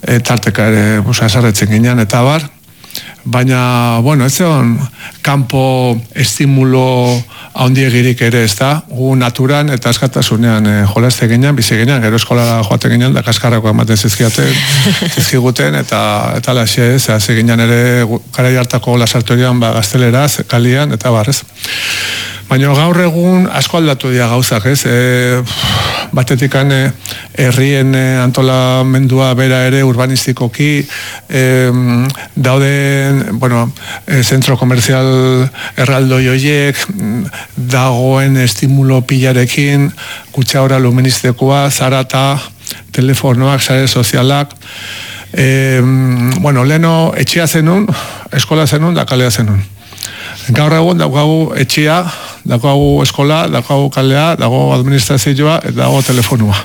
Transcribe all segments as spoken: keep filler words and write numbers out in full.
e, tarteka ere sarretzen ginean, eta bar, baina, bueno, ez zeon, kanpo estimulo haundiegirik ere ez da, gu naturan eta askatasunean e, jolazte ginean, bizi ginean, gero eskola joaten ginean, da kaskarrako ematen zizkiaten, zizkiguten, eta eta laxe ez, hasi ginean ere, garai hartako lasartorian, ba, gazteleraz, kalian, eta barrez. Baina gaur egun asko aldatu dira gauzak, ez? E, batetikan e, herrien e, antolamendua bera ere urbanistikoki, e, dauden, bueno, e, zentro komerzial erraldoi horiek, dagoen estimulo pilarekin, kutsaora luministikoa, zarata, telefonoak, sare sozialak, e, bueno, leheno etxea zenun, eskola zenun, da kalea zenun. Gaur egun daukagu etxea, daukagu eskola, daukagu kalea, dago administrazioa, eta dago telefonua.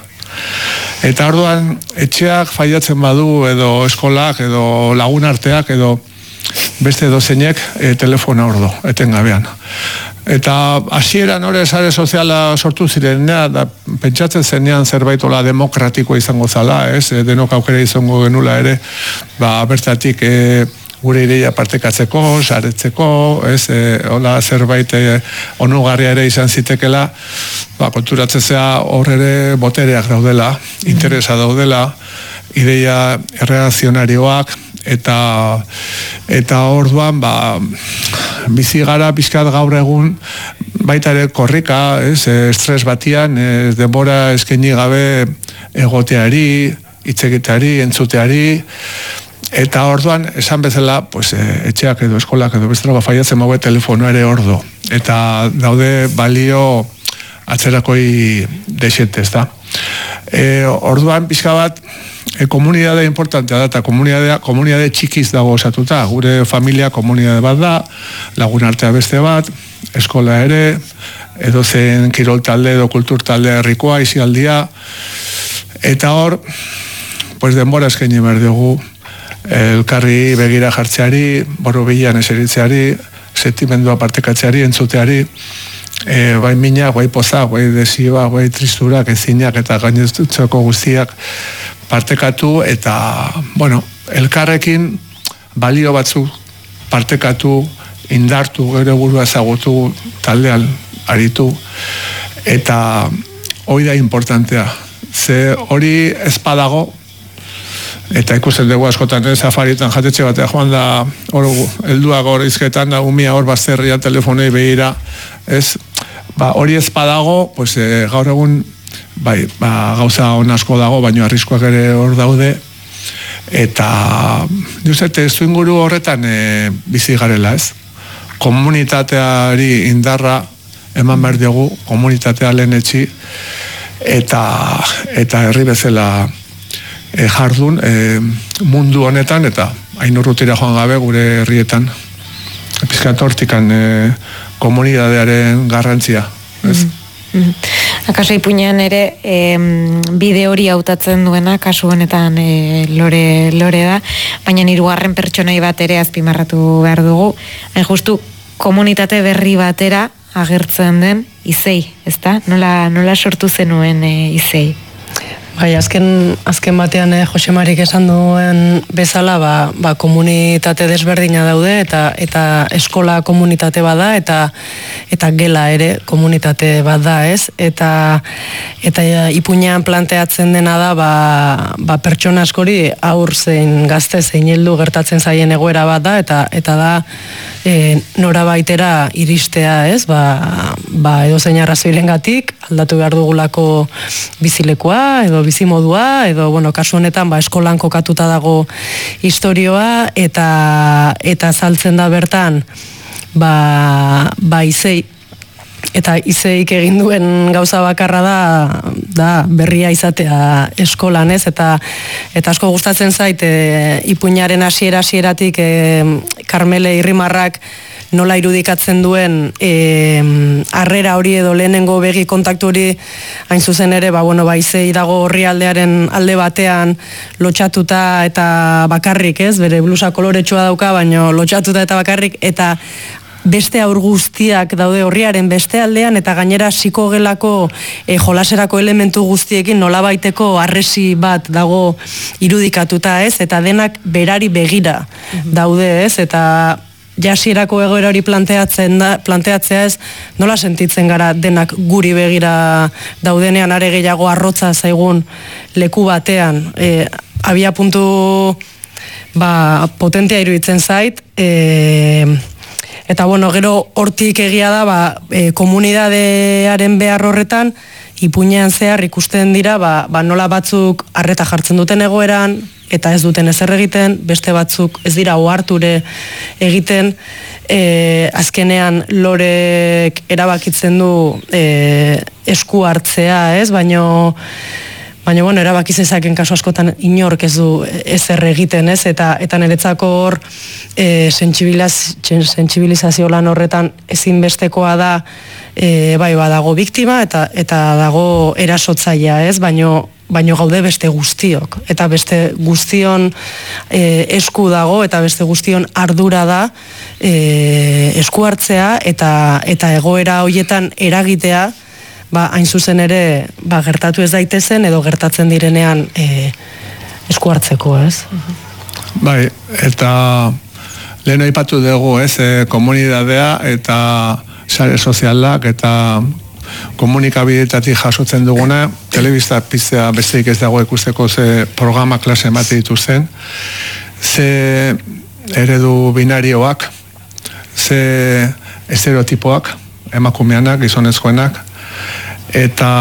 Eta orduan etxeak faiatzen badu, edo eskolak, edo lagun arteak, edo beste dozeinek e, telefona ordo, etengabean. Eta hasieran hori sare soziala sortu zirenea, da pentsatzen zenean zerbaitola demokratikoa izango zala, ez? E, denok aukera izango genula ere, ba, bertatik e, gure ideia partekatzeko, saretzeko, ez, e, hola zerbait e, onugarria ere izan zitekela, ba, konturatzea hor ere botereak daudela, mm. interesa daudela, ideia erreakzionarioak, eta eta orduan, ba, bizi gara pixkat gaur egun, baita ere korrika, ez, estres batian, ez, denbora eskaini gabe egoteari, hitzegiteari, entzuteari, eta orduan, esan bezala, pues, etxeak edo eskolak edo bestela faiatzen maue telefono ere ordo. Eta daude balio atzerakoi desente, ez da. E, orduan, pixka bat, e, komunidade importantea da, eta komunidade, komunidade txikiz dago osatuta. Gure familia komunidade bat da, lagun artea beste bat, eskola ere, edo zen kirol talde edo kultur talde herrikoa, izialdia, eta hor, pues, denbora eskaini behar dugu, elkarri begira jartzeari, boru bilan eseritzeari, sentimendua partekatzeari, entzuteari, e, bai minak, bai pozak, bai desioa, bai tristurak, ezinak eta gainestutzeko guztiak partekatu, eta, bueno, elkarrekin balio batzuk partekatu, indartu, gero burua ezagutu, taldean aritu, eta hori da importantea. Ze hori ez badago, eta ikusten dugu askotan, ez, afaritan jatetxe batea joan da, hor, helduak hor izketan da, umia hor bazterria telefonei behira, ez, ba, hori ez badago, pues, e, gaur egun, bai, ba, gauza on asko dago, baina arriskoak ere hor daude, eta, juzete, ez du inguru horretan e, bizi garela, ez, komunitateari indarra eman behar diogu, komunitatea lehen etxi, eta, eta herri bezala, E, jardun e, mundu honetan, eta hain urrutira joan gabe gure herrietan pizkat hortikan e, komunidadearen garrantzia, ez? Mm-hmm. Akaso Ipuinean ere e, bide hori hautatzen duena kasu honetan e, lore, lore da, baina hirugarren pertsonai bat ere azpimarratu behar dugu, hain justu komunitate berri batera agertzen den Izei, ezta? Nola, nola sortu zenuen e, Izei? Bai, azken, azken batean eh, Jose Marik esan duen bezala, ba, ba, komunitate desberdina daude, eta eta eskola komunitate bada, eta eta gela ere komunitate bat da, ez? Eta eta ja, Ipuinean planteatzen dena da, ba, ba pertsona askori aur zein gazte zein heldu gertatzen zaien egoera bat da, eta eta da E, nora baitera iristea, ez? Ba, ba edo zein arrazoirengatik aldatu behar dugulako bizilekoa, edo bizimodua, edo, bueno, kasu honetan, ba, eskolan kokatuta dago istorioa, eta eta saltzen da bertan, ba, ba Izei, eta Izeik egin duen gauza bakarra da, da berria izatea eskolan, ez? Eta, eta asko gustatzen zait, e, Ipuinaren hasiera hasieratik e, Karmele Irrimarrak nola irudikatzen duen e, harrera hori edo lehenengo begi kontaktu hori, hain zuzen ere, ba, bueno, ba, Izei dago orrialdearen alde batean lotxatuta eta bakarrik, ez? Bere blusa koloretsua dauka, baino lotxatuta eta bakarrik, eta beste aur guztiak daude horriaren beste aldean, eta gainera psikogelako e, jolaserako elementu guztiekin nolabaiteko arresi bat dago irudikatuta, ez? Eta denak berari begira daude, ez? Eta jasierako egoera hori planteatzen da, planteatzea ez, nola sentitzen gara denak guri begira daudenean, are gehiago arrotza zaigun leku batean, e, abia puntu ba, potentea iruditzen zait, e, eta bueno, gero hortik egia da, ba, e, komunidadearen behar horretan, ipuinean zehar ikusten dira, ba, ba nola batzuk arreta jartzen duten egoeran, eta ez duten ezer egiten, beste batzuk ez dira oharture egiten, e, azkenean Lorek erabakitzen du e, esku hartzea, ez? Baino, baina, bueno, erabaki zezaken kasu askotan inork ez du ezer egiten, ez? Eta, eta niretzako hor e, sentsibilizazio lan horretan ezinbestekoa da, e, bai, badago biktima eta, eta dago erasotzailea, ez? Baino, baino gaude beste guztiok, eta beste guztion e, esku dago, eta beste guztion ardura da e, esku hartzea, eta, eta egoera hoietan eragitea, ba, hain zuzen ere, ba, gertatu ez daitezen, edo gertatzen direnean e, esku hartzeko, ez? Bai, eta lehen aipatu dugu, ez, e, komunidadea, eta sare sozialak, eta komunikabidetatik jasotzen duguna, telebista piztea besteik ez dago ikusteko ze programa klase emate dituzten, ze eredu binarioak, ze estereotipoak, emakumeanak, gizonezkoenak, eta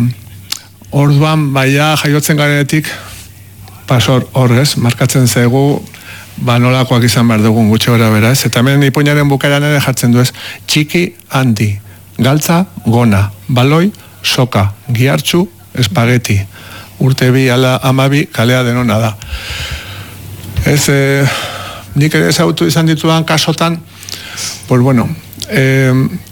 orduan baia jaiotzen garenetik pasor horrez, markatzen zaigu ba nolakoak izan behar dugun gutxi gora bera, ez? Eta hemen ipuinaren bukaeran ere jartzen du ez, txiki handi, galtza, gona, baloi, soka, gihartxu, espageti, urte bi ala amabi kalea denona da. Ez, eh, nik ere ezagutu izan ditudan kasotan, pues bueno, eh,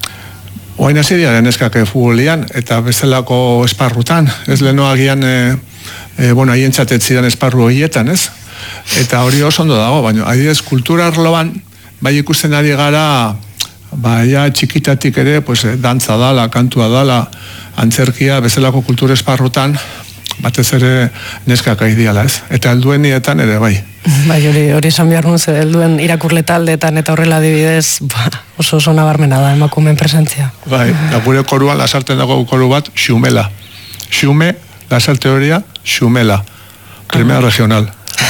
oain hasi diaren eskak futbolian, eta bezalako esparrutan, ez lehenoagian, eh, eh, bueno, haien txatetzidan esparru horietan, ez? Eta hori oso ondo dago, baina adidez kultura arloan, bai ikusten ari gara, baina txikitatik ere, pues, dantza dala, kantua dala, antzerkia, bezalako kultura esparrutan, batez ere neskak aidiala, ez? Eta helduen nietan ere, bai. Bai, hori, hori esan behar nuz, helduen irakurle taldeetan eta horrela adibidez, ba, oso oso nabarmena da, emakumeen presentzia. Bai, da gure koruan lasarten dago koru bat, xumela. Xume, lasarte horia, xumela. Primera ah. regional.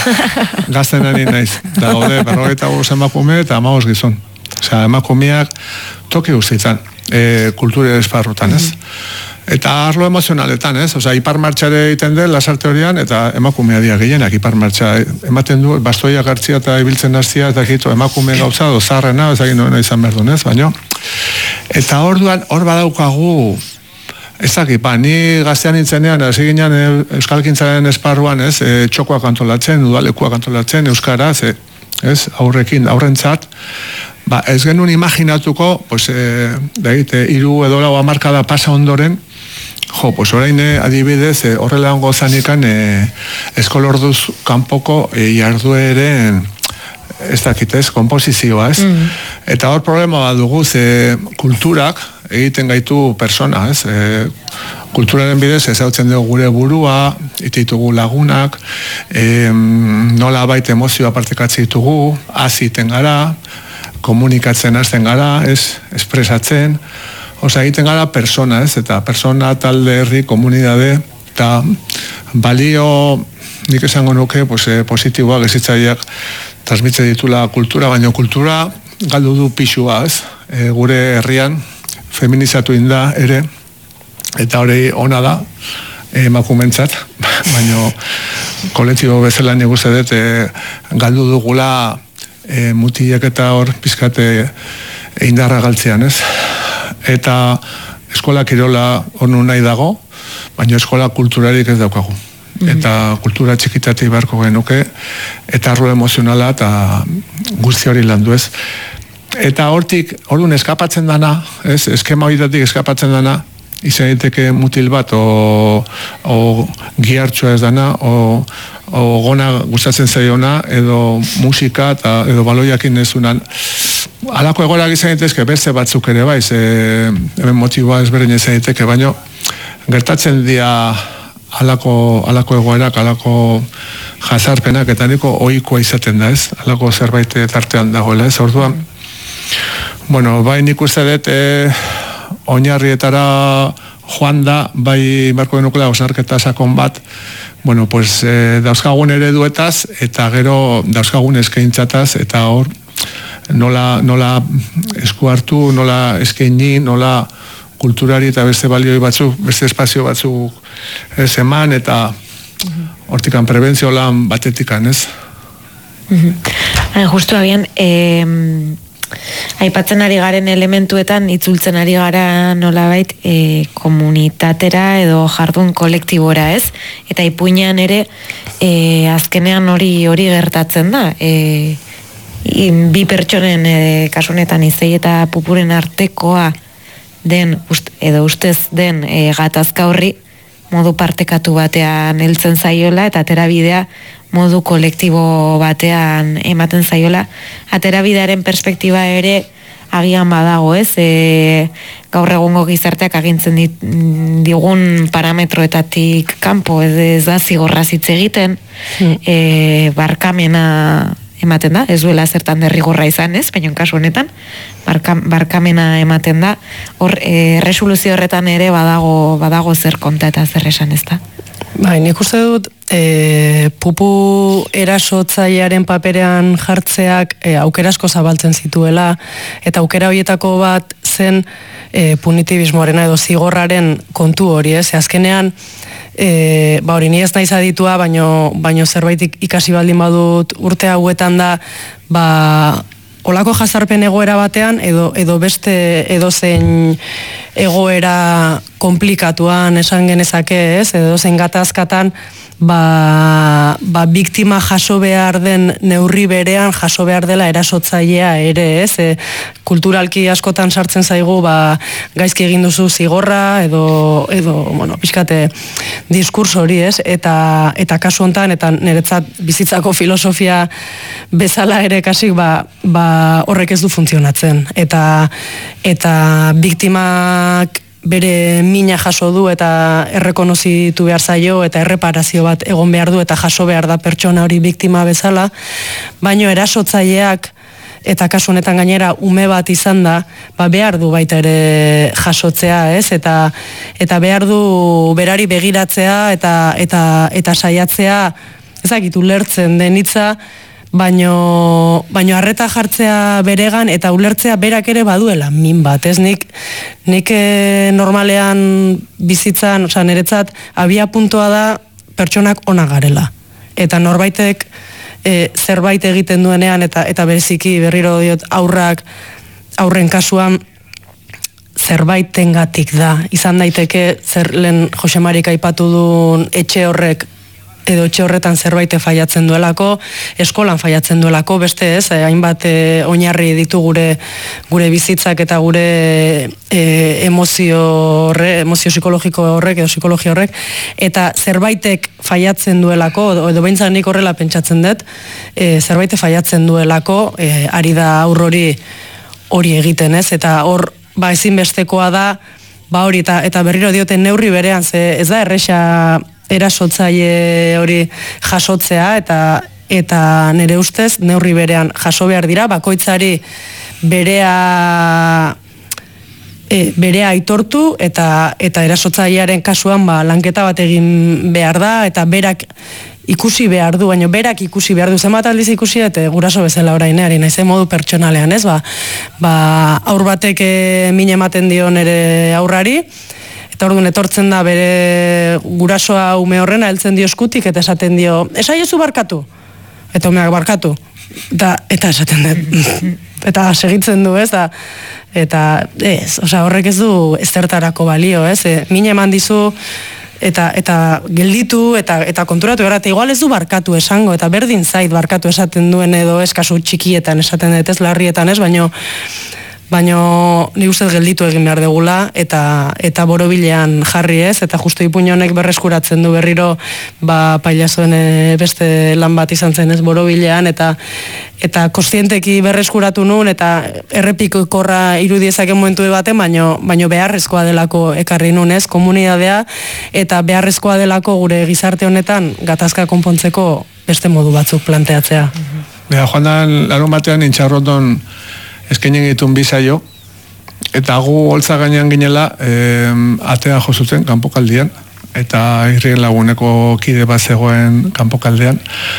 Gazten ari naiz. Da gode, berrogeita goz emakume eta amagoz gizon. Osea, emakumeak toki guztietan, e, kultura esparrutan, ez? Eta arlo emozionaletan, ez? Osea, ipar martxare egiten den lasarte horian, eta emakumea dia gehienak ipar martxa ematen du, bastoiak hartzia eta ibiltzen hastia, eta egito emakume gauza, dozarrena, ez egin noena izan behar duen, ez? Baina, eta orduan, hor badaukagu, ez dakit, ba, ni gaztean nintzenean, hasi ginen euskalkintzaren esparruan, ez? E, txokoak antolatzen, udalekuak antolatzen, euskaraz, e, ez? Aurrekin, aurrentzat, ba, ez genuen imaginatuko, pues, e, da egite, iru edo lau hamarkada pasa ondoren, jo, pues orain adibidez, e, horrela ongo zanikan e, eskolorduz kanpoko e, jardueren, ez dakit ez, komposizioa, ez? Mm. Eta hor problema bat dugu, ze kulturak egiten gaitu persona, ez? E, kulturaren bidez ezautzen dugu gure burua, ititugu lagunak, e, nola baita emozioa partekatzen ditugu, aziten gara, komunikatzen hasten gara, ez, espresatzen, osea, egiten gara persona, ez, eta persona, talde, herri, komunidade, eta balio, nik esango nuke, pues, eh, positiboak, ezitzaileak, transmitze ditula kultura, baina kultura galdu du pixua, ez, e, gure herrian, feminizatu inda ere, eta hori ona da, emakumentzat, baina kolektibo bezala nik uste dut, e, galdu dugula, E, mutilek eta hor pizkate indarra galtzean, ez? Eta eskola kirola hor nun nahi dago, baina eskola kulturarik ez daukagu. Mm-hmm. Eta kultura txikitatik beharko genuke, eta arlo emozionala eta guzti hori landu, ez? Eta hortik, orduan eskapatzen dana, ez? Eskema horitatik eskapatzen dana, izan daiteke mutil bat, o, o gihartxoa ez dana, o o gona gustatzen zaiona, edo musika, eta edo baloiakin ezunan alako egoerak izan daitezke beste batzuk ere bai, ze hemen motiboa ezberdin izan daiteke, baino gertatzen dira alako, alako egoerak, alako jazarpenak, eta niko ohikoa izaten da, ez? Alako zerbait tartean dagoela, ez? Orduan, bueno, bai nik uste dut e, oinarrietara joan da, bai barko denukela osnarketa sakon bat, bueno, pues e, dauzkagun ereduetaz, eta gero dauzkagun eskaintzataz, eta hor, nola, nola esku hartu, nola eskaini, nola kulturari eta beste balioi batzuk, beste espazio batzuk ez eman, eta hortikan prebentzio lan batetikan, ez? Uh-huh. Justu abian, eh, aipatzen ari garen elementuetan, itzultzen ari gara nolabait eh, komunitatera edo jardun kolektibora, ez? Eta ipuinean ere, eh, azkenean hori hori gertatzen da, eh, bi pertsonen e, kasunetan Izei eta Pupuren artekoa den, ust, edo ustez den e, gatazka horri modu partekatu batean heltzen zaiola eta aterabidea modu kolektibo batean ematen zaiola. Aterabidearen perspektiba ere agian badago, ez? E, gaur egungo gizarteak agintzen dit, digun parametroetatik kanpo, ez, ez da zigorraz hitz egiten, mm. e, barkamena ematen da, ez duela zertan derrigorra izan, ez? Baina kasu honetan, barka, barkamena ematen da, hor, e, resoluzio horretan ere badago, badago zer konta eta zer esan, ez da? Bai, nik uste dut, e, Pupu erasotzailearen paperean jartzeak e, aukera asko zabaltzen zituela, eta aukera horietako bat zen e, punitibismoarena edo zigorraren kontu hori, ez? Azkenean, E, ba hori, ni ez naiz aditua, baino, baino zerbait ikasi baldin badut urte hauetan da, ba, olako jazarpen egoera batean, edo, edo beste edozein egoera komplikatuan esan genezake, ez? Edo zein gatazkatan, ba, ba biktima jaso behar den neurri berean jaso behar dela erasotzailea ere, ez? E, kulturalki askotan sartzen zaigu, ba, gaizki egin duzu zigorra, edo, edo bueno, pixkate diskurso hori, ez? Eta, eta kasu hontan, eta niretzat bizitzako filosofia bezala ere kasik, ba, ba horrek ez du funtzionatzen. Eta, eta biktimak bere mina jaso du eta errekonozitu behar zaio eta erreparazio bat egon behar du eta jaso behar da pertsona hori biktima bezala, baino erasotzaileak eta kasu honetan gainera ume bat izan da, ba behar du baita ere jasotzea, ez? Eta, eta behar du berari begiratzea eta, eta, eta saiatzea, ezagitu lertzen denitza, baino, baino arreta jartzea beregan eta ulertzea berak ere baduela min bat, ez? Nik, nik e, normalean bizitzan, oza, niretzat abia puntua da pertsonak ona garela. Eta norbaitek e, zerbait egiten duenean eta eta bereziki berriro diot aurrak, aurren kasuan zerbaitengatik da. Izan daiteke zer lehen Josemarik aipatu duen etxe horrek edo etxe horretan zerbait faiatzen duelako, eskolan faiatzen duelako, beste ez, eh, hainbat eh, oinarri ditu gure gure bizitzak eta gure eh, emozio horre, emozio psikologiko horrek edo psikologia horrek, eta zerbaitek faiatzen duelako, edo, edo behintzat nik horrela pentsatzen dut, eh, zerbaitek faiatzen duelako, eh, ari da aur hori hori egiten, ez, eta hor, ba ezinbestekoa da, ba hori, eta, eta berriro dioten neurri berean, ze ez da erresa erasotzaile hori jasotzea eta eta nire ustez neurri berean jaso behar dira, bakoitzari berea e, berea aitortu eta eta erasotzailearen kasuan ba, lanketa bat egin behar da eta berak ikusi behar du, baina berak ikusi behar du, zenbat aldiz ikusi eta guraso bezala oraineari, naiz modu pertsonalean, ez? Ba, ba aur batek e, min ematen dio nere aurrari, eta orduan etortzen da bere gurasoa ume horrena heltzen dio eskutik eta esaten dio, esaiozu barkatu. Eta umeak barkatu. Eta, eta esaten dut. Eta segitzen du, ez da. Eta ez, osea, horrek ez du ezertarako balio, ez. E, min eman dizu eta eta gelditu eta eta konturatu gara, eta igual ez du barkatu esango, eta berdin zait barkatu esaten duen edo eskazu txikietan esaten dut, ez larrietan, ez, baino baino ni uste gelditu egin behar degula eta eta borobilean jarri ez, eta justu Ipuin honek berreskuratzen du berriro ba pailazoen beste lan bat izan zen ez borobilean, eta eta kontzienteki berreskuratu nun eta errepikorra irudiezake momentu baten, baino baino beharrezkoa delako ekarri nun ez, komunitatea, eta beharrezkoa delako gure gizarte honetan gatazka konpontzeko beste modu batzuk planteatzea. Bea, joan da, larun batean intxarroton eskainen gitun bizaio, eta gu holtza gainean ginela eh, atea jozuten kanpokaldian, eta irrien laguneko kide bat zegoen kanpokaldean,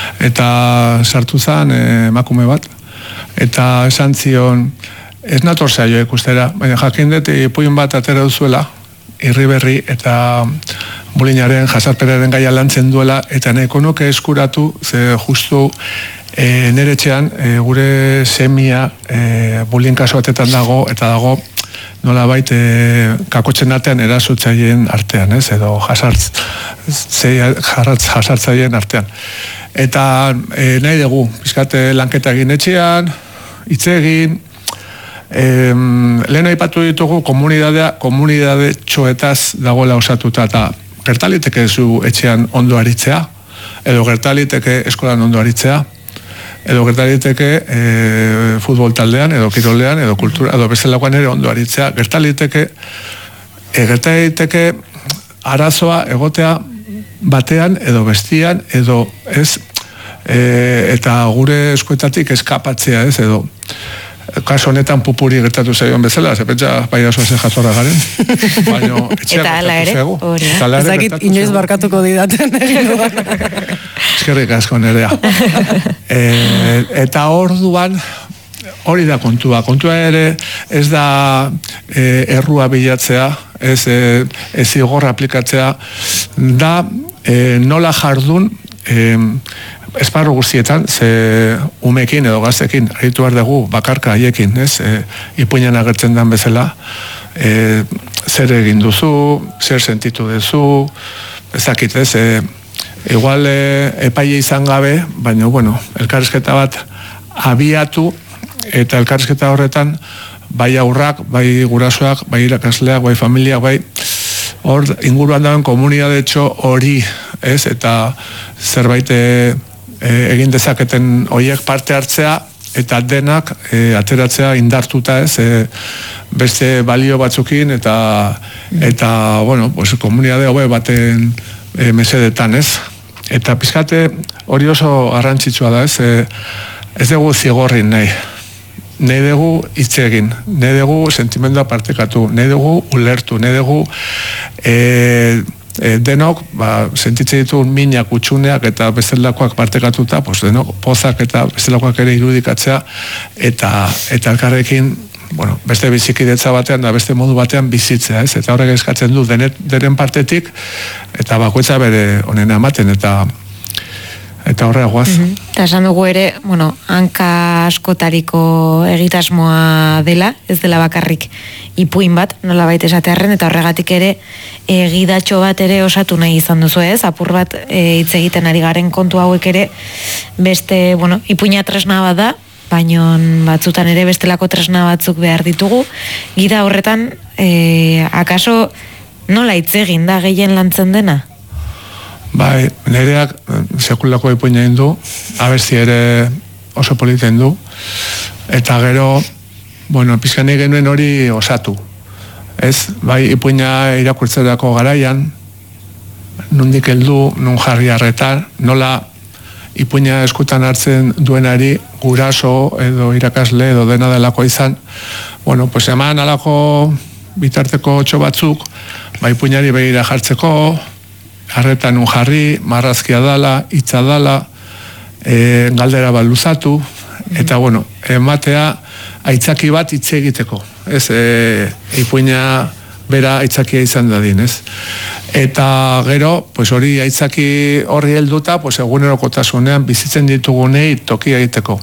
eta sartu zen eh, emakume bat, eta esan zion, ez nator zaio ikustera, baina jakin dut Ipuin bat atera duzuela, irri berri, eta bulinaren jasarperaren gaia lantzen duela, eta nahiko nuke eskuratu, ze justu e, nere etxean, e, gure semia e, bulin kasu batetan dago, eta dago nola bait e, kakotzen artean erasotzaileen artean, ez, edo jasartz, jarratz jasartzaileen artean. Eta e, nahi dugu, pizkate lanketa egin etxean, hitz egin, e, lehen aipatu ditugu komunidadea, komunidade txoetaz dagoela osatuta, eta gertaliteke zu etxean ondo aritzea, edo gertaliteke eskolan ondo aritzea, edo gertaliteke e, futbol taldean, edo kirolean, edo kultura, edo bestelakoan ere ondo aritzea, gertaliteke, e, gertaliteke arazoa egotea batean, edo bestian, edo ez, e, eta gure eskuetatik eskapatzea ez, edo kaso honetan pupuri gertatu zaion bezala, zepetxa pairazoa zen jatorra garen, baina etxeak gertatu zego. Ez dakit inoiz barkatuko didaten egin dudan. Eskerrik asko nerea. e, eta orduan, hori da kontua. Kontua ere ez da e, errua bilatzea, ez, e, ez zigorra aplikatzea, da e, nola jardun e, esparru guztietan, ze umekin edo gaztekin, aritu behar dugu bakarka haiekin, ez? E, Ipuinean agertzen den bezala, e, zer egin duzu, zer sentitu duzu, ezakit, ez? E, igual e, epaile izan gabe, baina, bueno, elkarrizketa bat abiatu, eta elkarrizketa horretan, bai aurrak, bai gurasoak, bai irakasleak, bai familiak, bai hor inguruan dauen komunidadetxo hori, ez? Eta zerbait e, egin dezaketen horiek parte hartzea, eta denak e, ateratzea indartuta ez, e, beste balio batzukin, eta, eta bueno, pues, komunidade hobe baten e, mesedetan ez. Eta pizkate hori oso garrantzitsua da ez, e, ez dugu zigorrin nahi. Nahi dugu hitz egin, nahi dugu sentimendua partekatu, nahi dugu ulertu, nahi dugu e, e, denok, ba, sentitzen ditu minak, utxuneak eta bestelakoak partekatuta, pues, denok pozak eta bestelakoak ere irudikatzea, eta, eta elkarrekin, bueno, beste bizikidetza batean da beste modu batean bizitzea, ez? Eta horrek eskatzen du denet, denen partetik, eta bakoitza bere onena ematen, eta eta horrela guaz. Mm-hmm. Eta esan dugu ere, bueno, hanka askotariko egitasmoa dela, ez dela bakarrik Ipuin bat, nola baita esatearren, eta horregatik ere egidatxo bat ere osatu nahi izan duzu ez, apur bat e, hitz egiten ari garen kontu hauek ere, beste, bueno, Ipuina tresna bat da, baino batzutan ere bestelako tresna batzuk behar ditugu, gida horretan, e, akaso nola hitz egin da gehien lantzen dena? Bai, nereak sekulako Ipuina du, abesti ere oso politen du, eta gero, bueno, pizkani genuen hori osatu. Ez, bai, Ipuina irakurtzerako garaian, nondik heldu, nun jarri harretar, nola Ipuina eskutan hartzen duenari guraso edo irakasle edo dena delako izan, bueno, pues eman alako bitarteko otxo batzuk, bai, Ipuinari begira jartzeko, harretan nun jarri, marrazkia dala, hitza dala, e, galdera bat luzatu, eta bueno, ematea aitzaki bat hitz egiteko, ez, e, Ipuina bera aitzakia izan dadin, ez. Eta gero, pues hori aitzaki horri helduta, pues egunerokotasunean bizitzen ditugunei toki egiteko.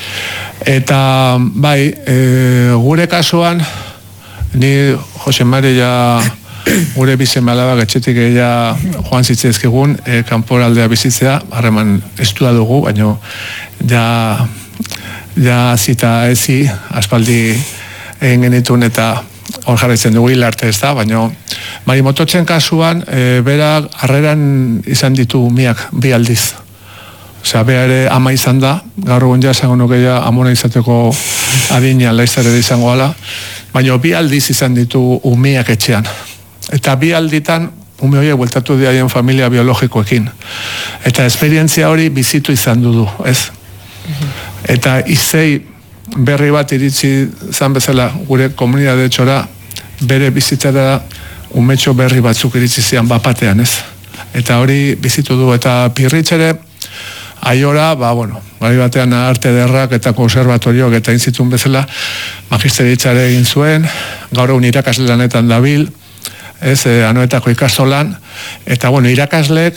Eta bai, e, gure kasuan, ni Jose Maria gure bizen balaba getxetik egia joan zitzaizkigun e, kanporaldea bizitzea, harreman estua dugu, baina ja, ja zita ezi, aspaldi egin genitun eta hor jarraitzen dugu hil arte ez da, baina Mari Mototxen kasuan, e, bera harreran izan ditu umiak bi aldiz. Osea, bera ere ama izan da, gaur egun ja esango nuke ja amona izateko adina laizar ere izango ala, baina bi aldiz izan ditu umiak etxean. Eta bi alditan ume horiek bueltatu diaien familia biologikoekin. Eta esperientzia hori bizitu izan dudu, ez? Eta izei berri bat iritsi zan bezala gure komunitate txora bere bizitzara umetxo berri batzuk iritsi zian bapatean, ez? Eta hori bizitu du, eta Pirritxere aiora, ba, bueno, gari batean arte derrak eta konservatorioak eta inzitun bezala magisteritzare egin zuen, gaur egun irakasle lanetan dabil, ez, eh, Anoetako ikastolan, eta, bueno, irakasleek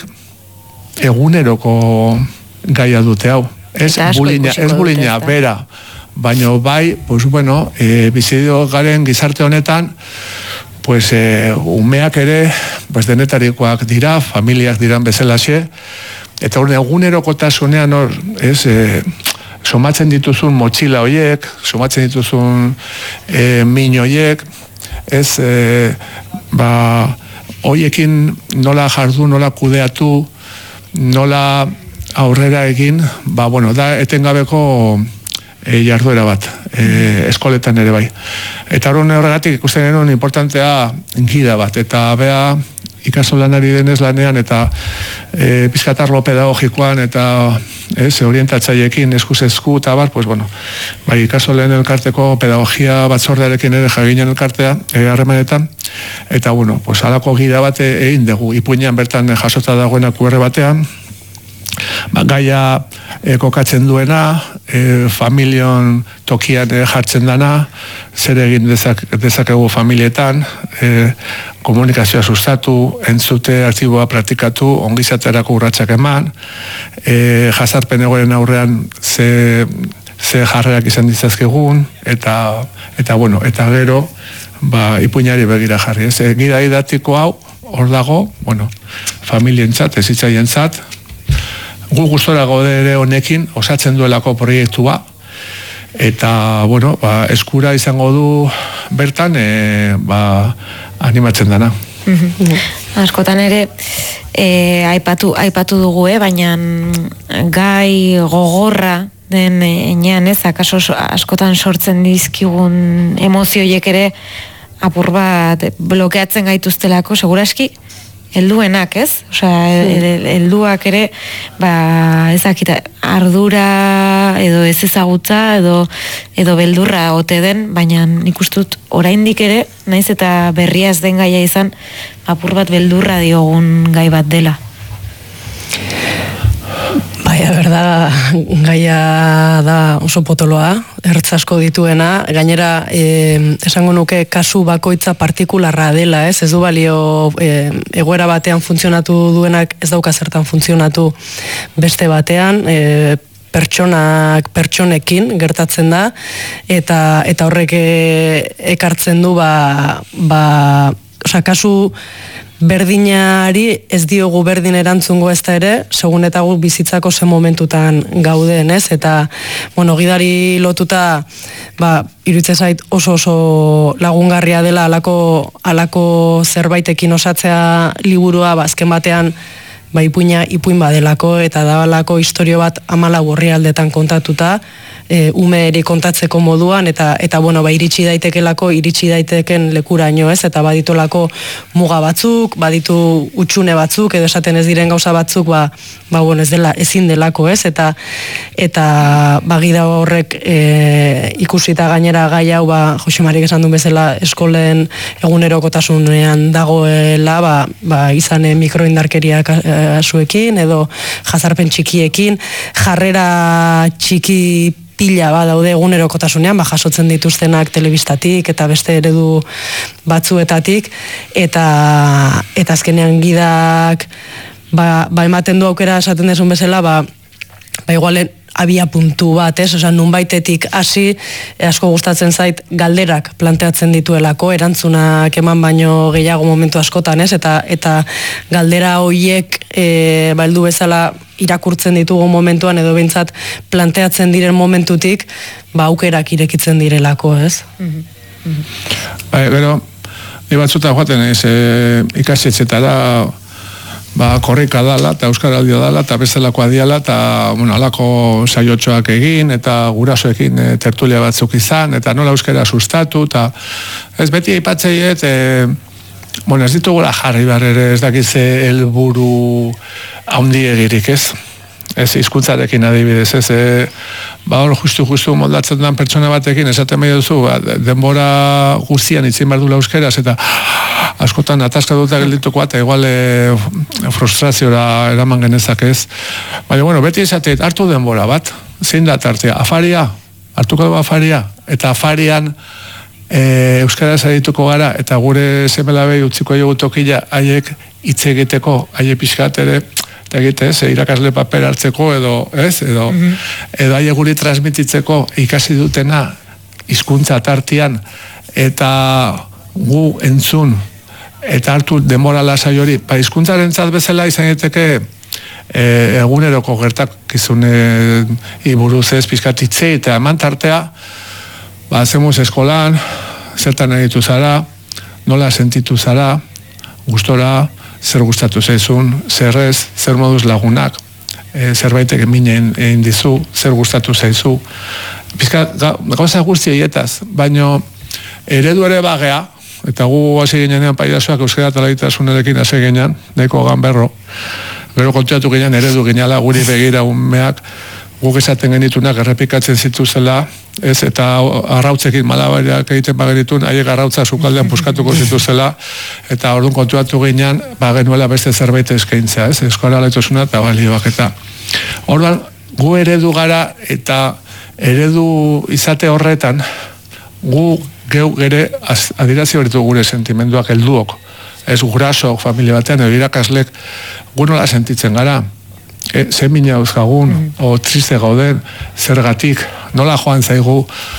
eguneroko gaia dute hau. Ez bulina, ez bulina, bera, baina bai, pues, bueno, e, bizidio garen gizarte honetan, pues, e, umeak ere, pues, denetarikoak dira, familiak diran bezalaxe, eta hori egunerokotasunean hor, ez, e, somatzen dituzun motxila hoiek, somatzen dituzun e, min hoiek, ez, e, ba, hoiekin nola jardu, nola kudeatu, nola aurrera egin, ba, bueno, da etengabeko e, jarduera bat, e, eskoletan ere bai. Eta horregatik ikusten genuen importantea gida bat, eta bea ikastolanari denez lanean, eta e, pizkatarlo pedagogikoan, eta ez, orientatzaileekin eskuz esku, eta bar, pues, bueno, bai, ikastolen elkarteko pedagogia batzordearekin ere jaginen elkartea, harremanetan, e, eta, bueno, pues, alako gida bat egin dugu, ipuinean bertan jasota dagoena Q R batean, ba, gaia e, kokatzen duena, e, familion tokian e, jartzen dana, zer egin dezak, dezakegu familietan, e, komunikazioa sustatu, entzute aktiboa praktikatu, ongizaterako urratsak eman, e, jazarpen egoeren aurrean ze, ze jarrerak izan dizazkegun, eta, eta, bueno, eta gero, ba, ipuinari begira jarri. Ez, e, gira didaktiko hau, hor dago, bueno, familientzat, ezitzaientzat, gu gustora gaude ere honekin osatzen duelako proiektua, eta, bueno, ba, eskura izango du bertan, e, ba, animatzen dana. Mm-hmm. Askotan ere, e, aipatu, aipatu dugu, eh? Baina gai gogorra den enean, ez, akaso askotan sortzen dizkigun emozioiek ere apur bat blokeatzen gaituztelako, seguraski, helduenak, ez? Osea, helduak ere, ba, ezakita, ardura edo ez ezagutza edo edo beldurra ote den, baina nik ustut oraindik ere, naiz eta berria ez den gaia izan, apur bat beldurra diogun gai bat dela. Baina, berda, gaia da oso potoloa, ertz asko dituena, gainera, e, esango nuke kasu bakoitza partikularra dela, ez? Ez du balio e, egoera batean funtzionatu duenak ez dauka zertan funtzionatu beste batean, e, pertsonak pertsonekin gertatzen da, eta eta horrek ekartzen du, ba, ba, osea, kasu berdinari ez diogu berdin erantzungo ez da ere, segun eta guk bizitzako ze momentutan gauden, ez? Eta, bueno, gidari lotuta, ba, iruditzen zait oso oso lagungarria dela alako, alako zerbaitekin osatzea liburua, ba, azken batean, ba, ipuina, ipuin badelako, eta dabalako istorio bat hamalau orrialdetan kontatuta, e, umeeri kontatzeko moduan, eta, eta bueno, ba, iritsi daitekelako, iritsi daiteken lekuraino, ez? Eta baditolako muga batzuk, baditu utxune batzuk, edo esaten ez diren gauza batzuk, ba, ba bueno, ez dela, ezin delako, ez? Eta, eta bagida horrek e, ikusita gainera gai hau, ba, Jose Marik esan duen bezala, eskolen egunerokotasunean dagoela, ba, ba, izan mikroindarkeria kasuekin, edo jazarpen txikiekin, jarrera txiki pila ba daude egunerokotasunean, ba jasotzen dituztenak telebistatik eta beste eredu batzuetatik, eta eta azkenean gidak ba, ba ematen du aukera esaten desun bezala, ba, ba igualen abia puntu bat, ez? Osea, nunbaitetik hasi, asko gustatzen zait galderak planteatzen dituelako, erantzunak eman baino gehiago momentu askotan, ez? Eta eta galdera hoiek e, baldu bezala irakurtzen ditugu momentuan, edo behintzat planteatzen diren momentutik, ba aukerak irekitzen direlako, ez? Mm-hmm. Bai, gero, ni batzuta joaten ez, e, ikastetxetara, ba, korrika dala, eta euskaraldia dala, eta bestelakoa diala, eta, bueno, alako saiotxoak egin, eta gurasoekin e, tertulia batzuk izan, eta nola euskara sustatu, eta ez beti aipatzeiet, e, bueno, ez ditugula jarri behar ere, ez dakize helburu haundiegirik, ez? Ez hizkuntzarekin adibidez, ez, e, ba hor justu-justu moldatzen den pertsona batekin, esaten bai duzu, ba, denbora guztian itzin behar dula euskeraz, eta askotan ataskatuta geldituko eta igual e, frustraziora eraman genezak ez. Baina, bueno, beti esatet, hartu denbora bat, zein da tartea, afaria, hartuko du afaria, eta afarian e, euskaraz adituko gara, eta gure semelabei utziko jogu tokila, haiek hitz egiteko, haiek pixkat ere, eta egite, ez, irakasle paper hartzeko edo, ez, edo, mm-hmm. edo haiek guri transmititzeko ikasi dutena hizkuntza tartian, eta gu entzun, eta hartu denbora lasai hori, ba, hizkuntzaren zat bezala izan daiteke e, eguneroko gertakizune iburuz ez pizkat hitze eta eman tartea, ba, zemuz eskolan, zertan egitu zara, nola sentitu zara, gustora, zer gustatu zaizun, zer ez, zer moduz lagunak, e, zerbaitek eminen egin dizu, zer gustatu zaizu. Pizkat, gauza guzti eietaz, baino eredu ere bagea, eta gu hasi ginean paidazoak euskara talaitasunarekin hasi ginean, nahiko ganberro, gero kontuatu ginean eredu gineala guri begira umeak, guk esaten genitunak errepikatzen zituzela, ez, eta arrautzekin malabariak egiten bagenitun, haiek arrautza sukaldean puskatuko zituzela, eta orduan kontuatu ginean, bagenuela beste zerbait eskaintzea, ez, eskola laitasuna eta balioak, eta orduan, gu eredu gara, eta eredu izate horretan, gu geu gere adirazi horitu gure sentimenduak helduok, ez gurasoak familia batean, edo irakaslek gu nola sentitzen gara, e, ze mina euskagun, mm. o triste gauden, zergatik, nola joan zaigu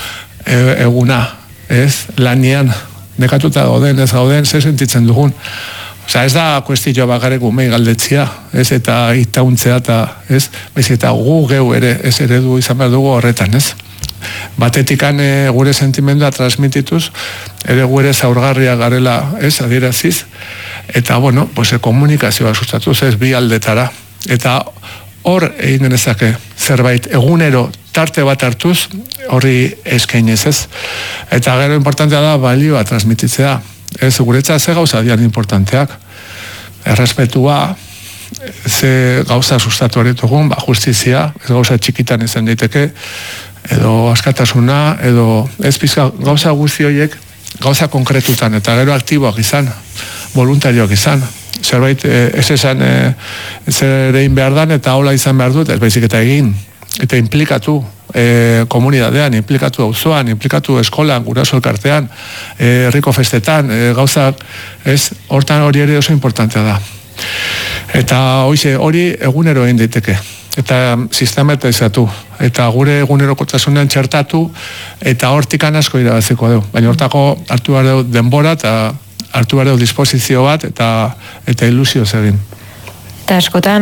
e, eguna, ez, lanian, nekatuta gauden, ez gauden, ze sentitzen dugun. Osa, ez da kuestio bakarrik umei galdetzia, ez, eta itauntzea, eta, ez, bez, eta gu geu ere, ez eredu izan behar dugu horretan, ez. Batetikan e, gure sentimendua transmitituz, ere gure zaurgarria garela, ez, adieraziz, eta, bueno, pues, e, komunikazioa sustatuz, ez, bi aldetara. Eta hor egin genezake zerbait egunero tarte bat hartuz, horri eskainez, ez. Eta gero importantea da balioa transmititzea. Ez, guretza ze gauza dian importanteak. Errespetua, ze gauza sustatu horretugun, ba, justizia, ez gauza txikitan izan daiteke, edo askatasuna, edo ez pizka gauza guzti horiek, gauza konkretutan, eta gero aktiboak izan, voluntarioak izan. Zerbait, e, ez esan e, zer egin behar dan, eta hola izan behar dut, ez baizik eta egin, eta implikatu e, komunidadean, implikatu auzoan, implikatu eskolan, guraso elkartean, e, herriko festetan, e, gauzak, ez, hortan hori ere oso importantea da. Eta hoize, hori egunero egin daiteke, eta sistematizatu, eta gure egunerokotasunean txertatu, eta hortikan asko irabaziko dugu, baina hortako hartu behar dugu denbora, eta hartu behar dugu disposizio bat, eta, eta ilusioz egin. Eta askotan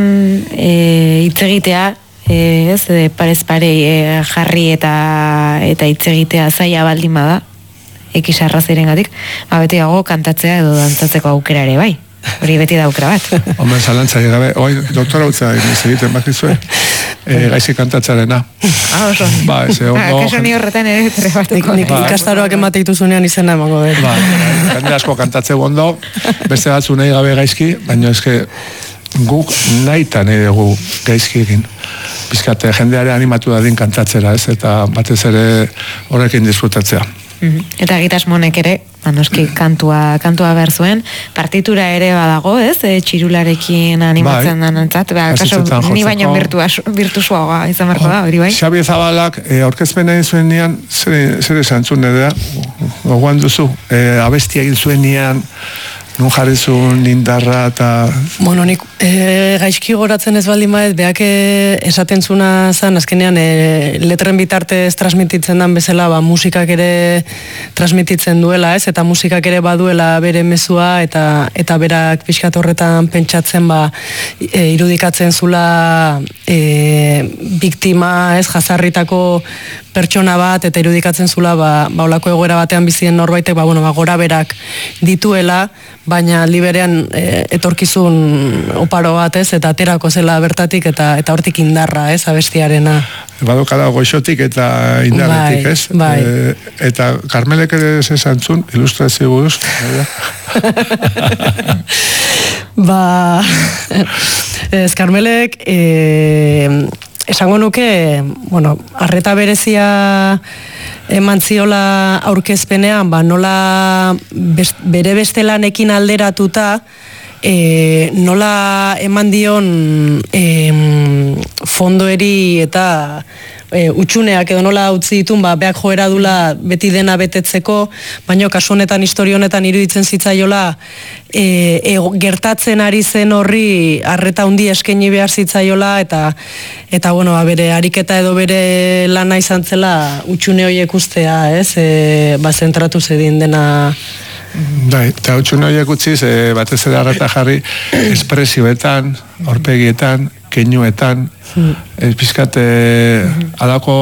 e, hitz egitea, e, ez, e, parez pare e, jarri eta eta hitz egitea zaila baldin bada, ekiz arraziren gatik, ba, beti dago kantatzea edo dantzatzeko aukera ere bai. Hori beti da aukera bat. Omen, zalantza gabe, oi, doktora utza egiten bakizue, e, gaizki kantatzarena. Ah, oso. Ba, eze, ondo... Ah, kaso ni horretan ere trebatuko. Nik ikastaroak emateitu zunean izena emango dut. Ba, jende asko kantatze ondo, beste batzu nahi gabe gaizki, baina eske guk nahitan nahi dugu gaizki egin. Bizkate, jendeare animatu dadin kantatzera, ez, eta batez ere horrekin disfrutatzea. Eta egitasmonek ere, anoski kantua, kantua behar zuen, partitura ere badago, ez? E, txirularekin animatzen bai, danantzat, beha, kaso, ni baino virtuosoa izan marko da, hori bai? Xabi Zabalak, e, aurkezpena egin zuen nian, zer, zer esan zuen edera, gogoan duzu, e, abestia egin zuen nian, nun jarrizun indarra eta... Bueno, nik e, gaizki goratzen ez baldin maez, beak esaten zuna zan, azkenean e, letren bitartez transmititzen dan bezala, ba, musikak ere transmititzen duela, ez? Eta musikak ere baduela bere mezua, eta eta berak pixkat horretan pentsatzen, ba, e, irudikatzen zula e, biktima, ez, jazarritako pertsona bat, eta irudikatzen zula, ba, ba olako egoera batean bizien norbaitek, ba, bueno, ba, gora berak dituela, baina liberean e, etorkizun oparo bat, ez, eta aterako zela bertatik, eta eta hortik indarra, ez, abestiarena. Badokala goixotik eta indarretik, bai, ez? Bai. E, eta Karmelek ere esan zuen, ilustrazio buruz. Ba, ez, Karmelek, e, esango nuke, bueno, arreta berezia eman ziola aurkezpenean, ba, nola best, bere beste lanekin alderatuta, e, nola eman dion e, fondoeri eta e, utxuneak edo nola utzi ditun, ba, beak joera dula beti dena betetzeko, baina kasu honetan, historio honetan iruditzen zitzaiola, e, e, gertatzen ari zen horri arreta hundi eskaini behar zitzaiola, eta eta bueno, ba, bere ariketa edo bere lana izan zela utxune horiek ustea, ez? E, ba, zentratu zedin dena... Bai, eta utxune horiek utziz, e, batez ere arreta jarri, espresioetan, aurpegietan, keinuetan, hmm. e, pizkat e, alako...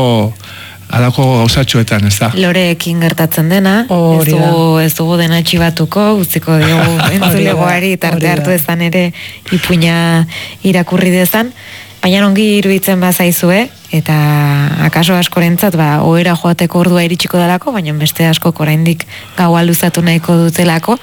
alako gauzatxoetan, ez da? Loreekin gertatzen dena, ez dugu, ez dugu dena txibatuko, utziko diogu entzulegoari, tarte hartu ezan ere ipuina irakurri dezan, baina ongi iruditzen bazaizue, eta akaso askorentzat, ba, ohera joateko ordua iritsiko dalako, baina beste askok oraindik gaua luzatu nahiko dutelako,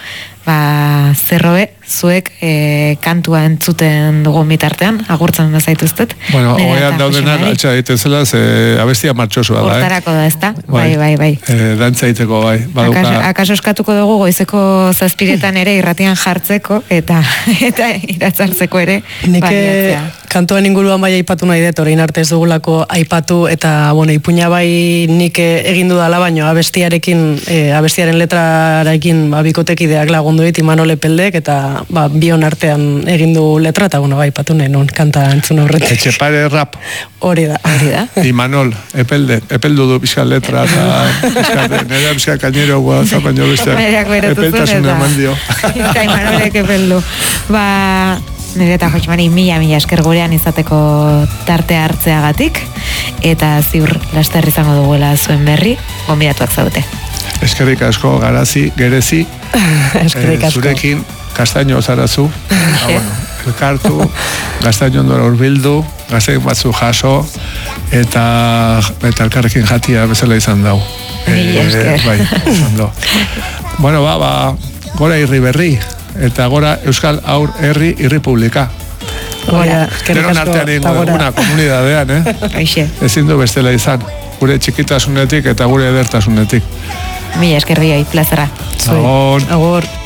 ba, zerroe, zuek e, kantua entzuten dugun bitartean, agurtzen bazaituztet. Bueno, oean daudenak, altxa egiten zela, ze abestia martxosua da, eh? Hortarako da, ezta? Bai, bai, bai. E, dantza egiteko, bai. Baduka... Akaso, akaso eskatuko dugu goizeko zazpiretan ere irratian jartzeko, eta eta iratzartzeko ere. Neke kantuan inguruan bai aipatu nahi dut, orain arte ez dugulako aipatu, eta, bueno, ipuina bai nik egin dudala, baino abestiarekin, e, abestiaren letrarekin ba, bikotekideak lagundu dit, Imanol Epeldek, eta ba, bion artean egin du letra, eta, bueno, bai aipatu nahi nun, kanta entzun horretik. Etxepare rap. Hori da. Hori da. Imanol, Epelde, Epeldu du pixka letra, eta nera pixka kainero guaza, baino besteak. Epeltasuna eman dio. Eta Imanolek Epeldu. Ba... Nire eta Joxemari mila mila esker gurean izateko tarte hartzeagatik, eta ziur laster izango duguela zuen berri, gonbidatuak zaudete. Eskerrik asko, garazi, gerezi, eskerrik asko. Zurekin kastaino zarazu, ah, bueno, elkartu, kastaino ondora urbildu, gazteik batzu jaso, eta, eta elkarrekin jatia bezala izan dau. Mila esker. E, bai, izan dau. Bueno, ba, ba, gora irri berri. Eta gora Euskal Aur Herri Irripublika. Gora, denon artean ingo duguna komunidadean, eh? Aixe. Ezin du bestela izan. Gure txikitasunetik eta gure edertasunetik. Mila esker bioi, plazera. Agor. Agor.